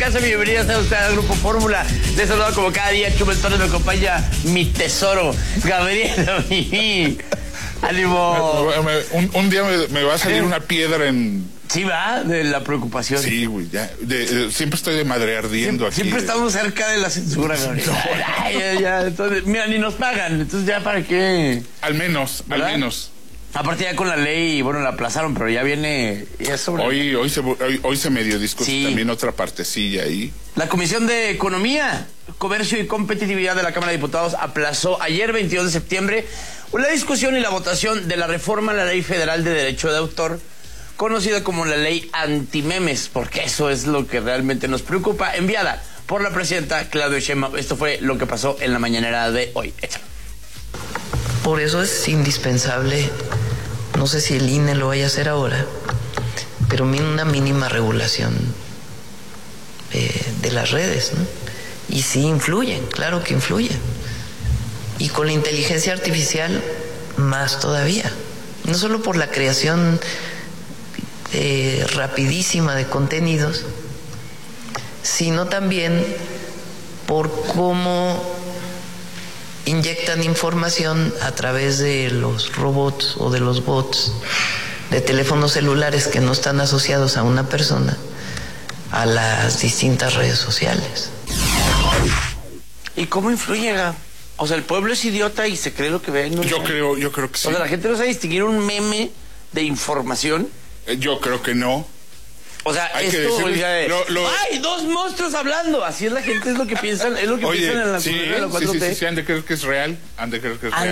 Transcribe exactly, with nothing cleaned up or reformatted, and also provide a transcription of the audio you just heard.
casa, bienvenida sea usted al Grupo Fórmula. Les saludo como cada día, Chumel Torres, me acompaña mi tesoro, Gabriela Mimi. ¡Ánimo! Un, un día me, me va a salir una piedra en... Sí, va, de la preocupación. Sí, güey, ya. De, de, siempre estoy de madre ardiendo siempre, aquí. Siempre de... estamos cerca de la censura, Gabriela. No. Ay, ya, ya, entonces, mira, ni nos pagan, entonces ya para qué. Al menos, ¿verdad? Al menos. Aparte ya con la ley, bueno, la aplazaron, pero ya viene... Ya sobre... Hoy, hoy, se, hoy, hoy se medio discute sí. También otra partecilla ahí. La Comisión de Economía, Comercio y Competitividad de la Cámara de Diputados aplazó ayer, veintidós de septiembre, la discusión y la votación de la reforma a la Ley Federal de Derecho de Autor, conocida como la Ley Antimemes, porque eso es lo que realmente nos preocupa, enviada por la presidenta Claudia Sheinbaum. Esto fue lo que pasó en la mañanera de hoy. Échalo. Por eso es indispensable, no sé si el I N E lo vaya a hacer ahora, pero una mínima regulación eh, de las redes, ¿no? Y sí influyen, claro que influyen. Y con la inteligencia artificial, más todavía. No solo por la creación eh, rapidísima de contenidos, sino también por cómo inyectan información a través de los robots o de los bots de teléfonos celulares que no están asociados a una persona a las distintas redes sociales. ¿Y cómo influye? O sea, el pueblo es idiota y se cree lo que ve. ¿No? Yo creo, yo creo que sí. O sea, la gente no sabe distinguir un meme de información. Yo creo que no. O sea, Hay esto que decirle, de, lo, lo... ¡ay, dos monstruos hablando! Así es la gente, es lo que piensan, es lo que Oye, piensan en la sí, comunidad de la sí, cuatro T. sí, sí, sí, han de creer que es real, han de creer que es real.